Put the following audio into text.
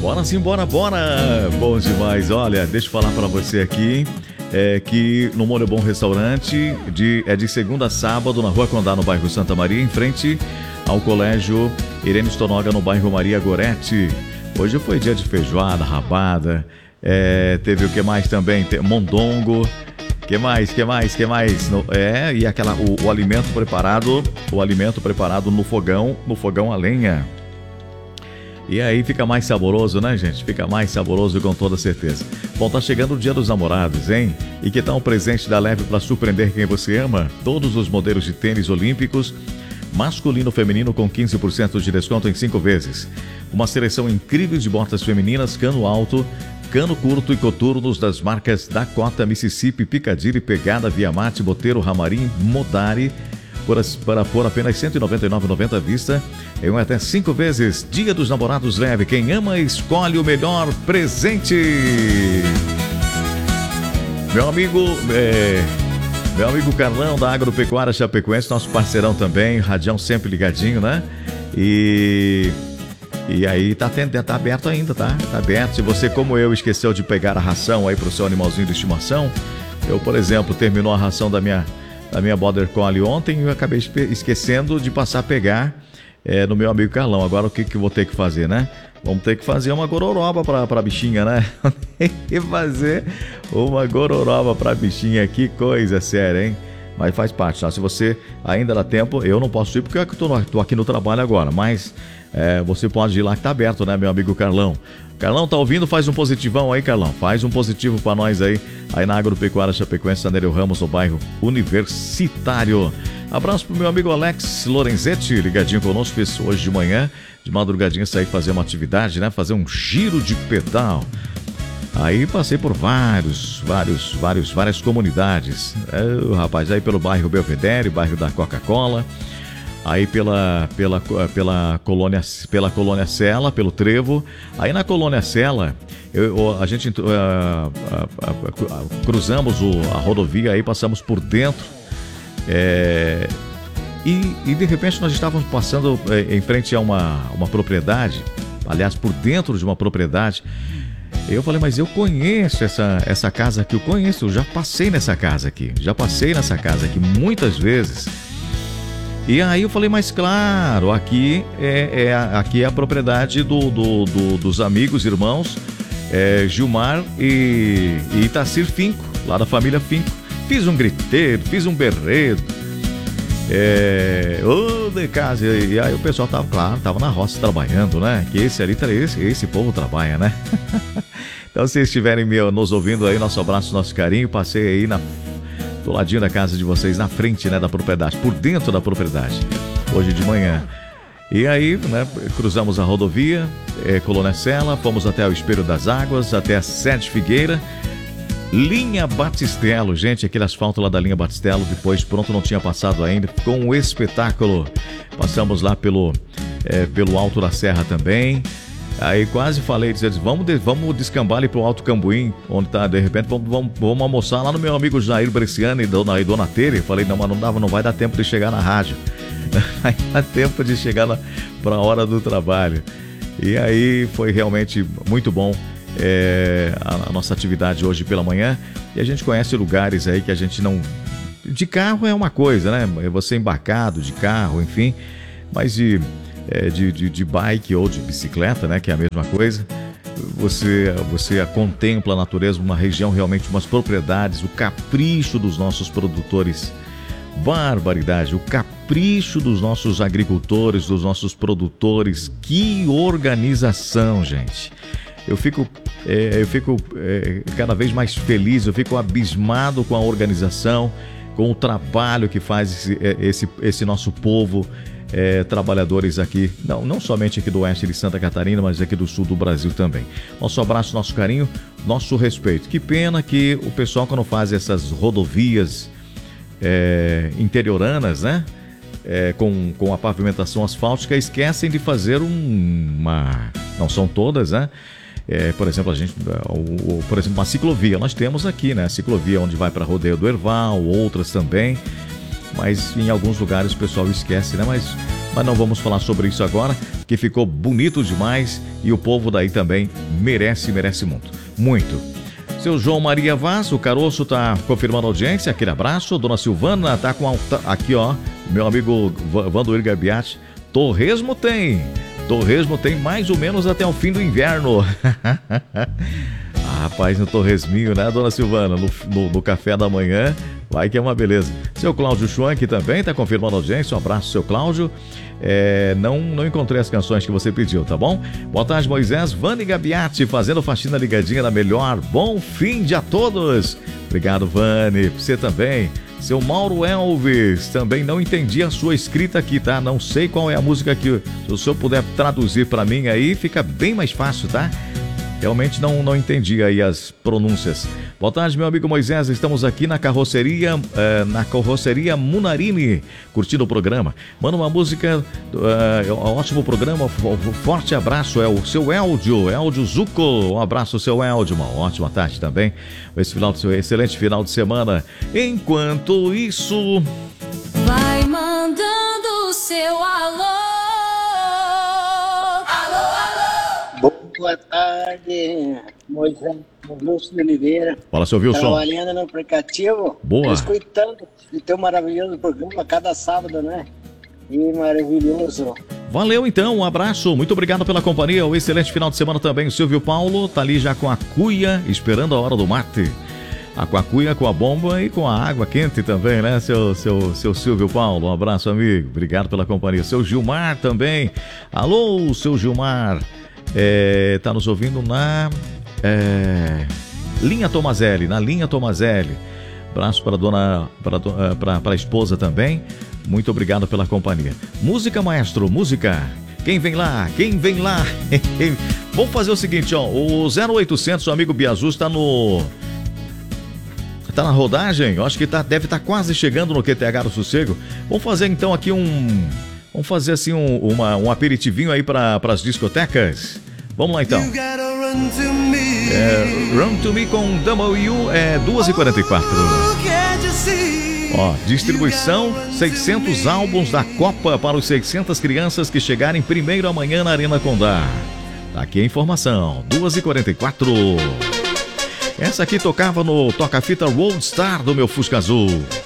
Bora sim, bora, bora! Bom demais. Olha, deixa eu falar pra você aqui que no Molho Bom Restaurante é de segunda a sábado na Rua Condá, no bairro Santa Maria, em frente ao Colégio Irene Stonoga, no bairro Maria Gorete. Hoje foi dia de feijoada, rabada, teve o que mais também? Mondongo. Que mais? E o alimento preparado no fogão a lenha. E aí fica mais saboroso, né, gente? Fica mais saboroso com toda certeza. Bom, tá chegando o Dia dos Namorados, hein? E que tal um presente da Leve para surpreender quem você ama? Todos os modelos de tênis olímpicos, masculino e feminino, com 15% de desconto em 5 vezes. Uma seleção incrível de botas femininas, cano alto, cano curto e coturnos das marcas Dakota, Mississippi, Piccadilly, Pegada, Via Marte, Boteiro, Ramarim, Modari, por apenas R$ 199,90 à vista, em até 5 vezes. Dia dos Namorados Leve. Quem ama, escolhe o melhor presente. Meu amigo Carlão, da Agropecuária Chapecoense, nosso parceirão também, radião sempre ligadinho, né? E aí tá aberto ainda, tá? Tá aberto. Se você, como eu, esqueceu de pegar a ração aí pro seu animalzinho de estimação, eu, por exemplo, terminou a ração da minha Border Collie ontem e eu acabei esquecendo de passar a pegar no meu amigo Carlão. Agora o que eu vou ter que fazer, né? Vamos ter que fazer uma gororoba pra bichinha, né? Tem que fazer uma gororoba pra bichinha. Que coisa séria, hein? Mas faz parte, tá? Se você ainda dá tempo, eu não posso ir porque eu tô aqui no trabalho agora, mas você pode ir lá que tá aberto, né, meu amigo Carlão? Carlão, tá ouvindo? Faz um positivão aí, Carlão. Faz um positivo pra nós aí na Agropecuária Chapecoense, Sanélio Ramos, no bairro Universitário. Abraço pro meu amigo Alex Lorenzetti, ligadinho conosco, fez hoje de manhã, de madrugadinha, sair fazer uma atividade, né? Fazer um giro de pedal. Aí passei por várias comunidades. Rapaz, aí pelo bairro Belvedere, bairro da Coca-Cola. Aí pela colônia Sela, pelo Trevo. Aí na colônia Sela, a gente cruzamos a rodovia, aí passamos por dentro. E de repente nós estávamos passando em frente a uma propriedade, aliás, por dentro de uma propriedade. Eu falei, mas eu conheço essa casa aqui, eu já passei nessa casa aqui muitas vezes. E aí eu falei, mas claro, aqui é a propriedade dos amigos, irmãos, Gilmar e Itacir Finco, lá da família Finco. Fiz um griteiro, fiz um berredo, de casa. E aí o pessoal tava na roça trabalhando, né? Que esse povo trabalha, né? Então, se estiverem nos ouvindo aí, nosso abraço, nosso carinho. Passei aí do ladinho da casa de vocês, na frente, né, da propriedade, por dentro da propriedade, hoje de manhã. E aí, né, cruzamos a rodovia, Colônia Sela, fomos até o Espelho das Águas, até a Sede Figueira, linha Batistelo, gente, aquele asfalto lá da linha Batistelo, depois pronto, não tinha passado ainda, ficou um espetáculo. Passamos lá pelo Alto da Serra também. Aí quase falei, dizendo, vamos descambar ali pro Alto Cambuim, onde tá, de repente, vamos almoçar lá no meu amigo Jair Bresciani e Dona Tere. Falei, não, mas não vai dar tempo de chegar na rádio. Vai dar tempo de chegar para a hora do trabalho. E aí foi realmente muito bom a nossa atividade hoje pela manhã. E a gente conhece lugares aí que a gente não... De carro é uma coisa, né? Você embarcado de carro, enfim, mas de bike ou de bicicleta, né, que é a mesma coisa, você contempla a natureza, uma região realmente, umas propriedades, o capricho dos nossos produtores, barbaridade, o capricho dos nossos agricultores, dos nossos produtores, que organização, gente. Eu fico cada vez mais feliz, eu fico abismado com a organização, com o trabalho que faz esse nosso povo, trabalhadores aqui, não somente aqui do oeste de Santa Catarina, mas aqui do sul do Brasil também. Nosso abraço, nosso carinho, nosso respeito. Que pena que o pessoal, quando faz essas rodovias interioranas, né, com a pavimentação asfáltica, esquecem de fazer não são todas, né? Por exemplo, uma ciclovia, nós temos aqui, né? A ciclovia onde vai para Rodeio do Herval, outras também. Mas em alguns lugares o pessoal esquece, né? Mas Mas não vamos falar sobre isso agora, que ficou bonito demais e o povo daí também merece muito. Muito. Seu João Maria Vaz, o Caroço tá confirmando a audiência, aquele abraço. Dona Silvana tá com aqui, ó, meu amigo Vandoir Gabiati. Torresmo tem mais ou menos até o fim do inverno. Rapaz, no torresminho, né, Dona Silvana? No café da manhã, vai que é uma beleza. Seu Cláudio Schwank também está confirmando a audiência. Um abraço, seu Cláudio. Não encontrei as canções que você pediu, tá bom? Boa tarde, Moisés. Vani Gabiati fazendo faxina ligadinha na melhor. Bom fim de a todos. Obrigado, Vani. Você também. Seu Mauro Elvis, também não entendi a sua escrita aqui, tá? Não sei qual é a música que... Se o senhor puder traduzir para mim aí, fica bem mais fácil, tá? Realmente não entendi aí as pronúncias. Boa tarde, meu amigo Moisés. Estamos aqui na carroceria Munarini, curtindo o programa. Manda uma música, ótimo programa, forte abraço. É o seu Eldio Zucco. Um abraço, seu Eldio. Uma ótima tarde também. Excelente final de semana. Enquanto isso... Vai mandando o seu alô. Boa tarde, Moisés Lúcio de Oliveira. Fala, seu Wilson. Trabalhando no aplicativo. Boa. Escutando o teu maravilhoso programa cada sábado, né? E maravilhoso. Valeu então, um abraço, muito obrigado pela companhia. Um excelente final de semana também. O Silvio Paulo tá ali já com a cuia, esperando a hora do mate. Com a cuia, com a bomba e com a água quente também, né, seu Silvio Paulo? Um abraço, amigo. Obrigado pela companhia. Seu Gilmar também. Alô, seu Gilmar. Tá nos ouvindo na linha Tomazelli, Abraço para a esposa também. Muito obrigado pela companhia. Música, maestro, música. Quem vem lá? Vamos fazer o seguinte, ó. O 0800, o amigo Biazus tá na rodagem. Eu acho que deve estar quase chegando no QTH do Sossego. Vamos fazer então aqui Vamos fazer assim um aperitivinho aí para as discotecas. Vamos lá então. Run to Me com W 2h44. Ó, distribuição 600 álbuns da Copa para os 600 crianças que chegarem primeiro amanhã na Arena Condá. Tá aqui a informação. 2h44. Essa aqui tocava no toca-fita Roadstar do meu Fusca Azul.